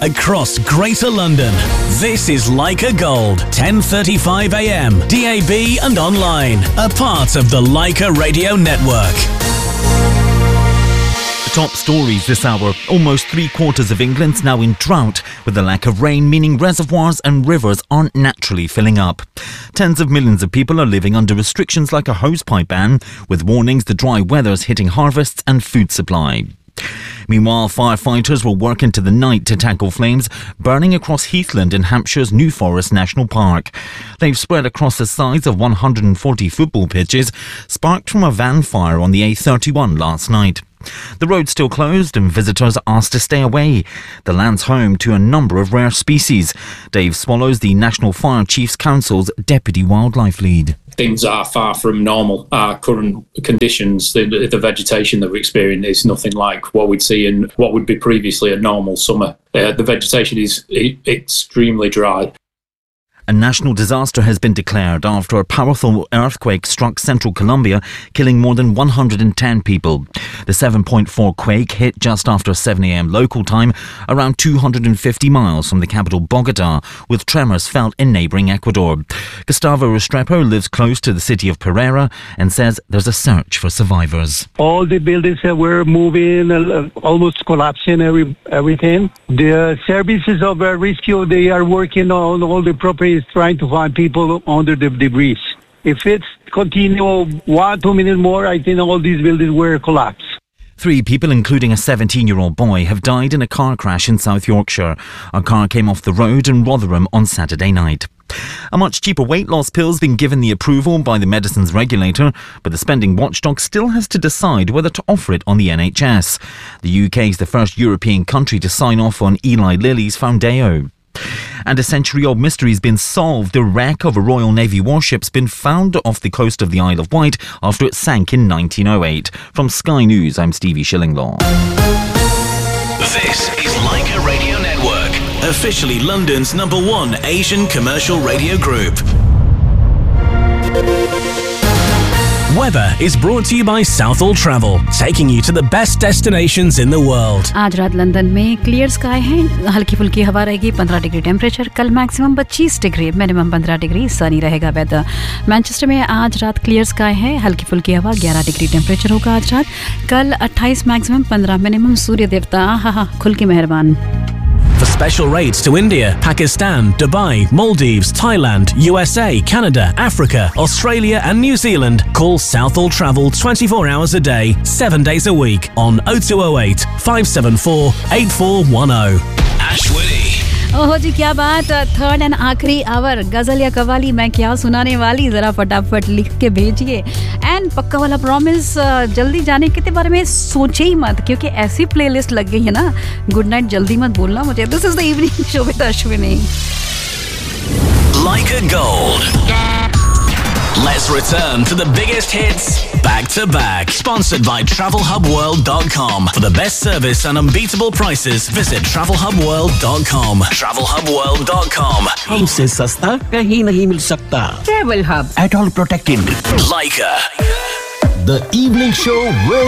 across Greater London. This is Leica Gold, 10:35 a.m. DAB and online. A part of the Leica Radio Network. Top stories this hour. Almost 3/4 of England's now in drought, with the lack of rain meaning reservoirs and rivers aren't naturally filling up. Tens of millions of people are living under restrictions like a hosepipe ban, with warnings the dry weather's hitting harvests and food supply. Meanwhile, firefighters will work into the night to tackle flames burning across Heathland in Hampshire's New Forest National Park. They've spread across the size of 140 football pitches, sparked from a van fire on the A31 last night. The road's still closed and visitors are asked to stay away. The land's home to a number of rare species. Dave Swallows, the National Fire Chiefs Council's Deputy Wildlife Lead. Things are far from normal. Our current conditions, the vegetation that we're experiencing is nothing like what we'd see in what would be previously a normal summer. The vegetation is extremely dry. A national disaster has been declared after a powerful earthquake struck central Colombia, killing more than 110 people. The 7.4 quake hit just after 7 a.m. local time, around 250 miles from the capital Bogota, with tremors felt in neighbouring Ecuador. Gustavo Restrepo lives close to the city of Pereira and says there's a search for survivors. All the buildings were moving, almost collapsing, everything. The services of rescue, they are working on all the properties, trying to find people under the debris. If it's continue 1-2 minutes more, I think all these buildings will collapse. 3 people, including a 17-year-old boy, have died in a car crash in South Yorkshire. A car came off the road in Rotherham on Saturday night. A much cheaper weight loss pill's been given the approval by the medicines regulator, but the spending watchdog still has to decide whether to offer it on the NHS. The UK is the first European country to sign off on Eli Lilly's Foundayo. And a century-old mystery has been solved. The wreck of a Royal Navy warship's been found off the coast of the Isle of Wight after it sank in 1908. From Sky News, I'm Stevie Shillinglaw. This is Leica Radio Network, officially London's #1 Asian commercial radio group. Weather is brought to you by Southall Travel, taking you to the best destinations in the world. आज रात London में clear sky है, हल्की फुल्की हवा रहेगी, 15 degree temperature. कल maximum 25 degree, minimum 15 degree. Sunny रहेगा वेदर. मैनचेस्टर में आज रात क्लियर स्काई है, हल्की फुल्की हवा, 11 डिग्री टेम्परेचर होगा आज रात. कल 28 मैक्सिमम, 15 मिनिमम. सूर्य देवता हा खुल के मेहरबान. For special rates to India, Pakistan, Dubai, Maldives, Thailand, USA, Canada, Africa, Australia and New Zealand, call Southall Travel 24 hours a day, 7 days a week on 0208 574 8410. Ashwini. ओहो जी, क्या बात. थर्ड एंड आखिरी our, गजल या कवाली मैं क्या सुनाने वाली, जरा फटाफट लिख के भेजिए. एंड पक्का वाला प्रॉमिस, जल्दी जाने के बारे में सोचे ही मत, क्योंकि ऐसी प्लेलिस्ट लग गई है ना. गुड नाइट, जल्दी मत बोलना मुझे. This is the evening show with Ashwini. Leica Gold. Let's return to the biggest hits back to back. Sponsored by TravelHubWorld.com. For the best service and unbeatable prices, visit TravelHubWorld.com. TravelHubWorld.com. हमसे सस्ता कहीं नहीं मिल सकता. Travel Hub. At all protected. Leica. The evening show with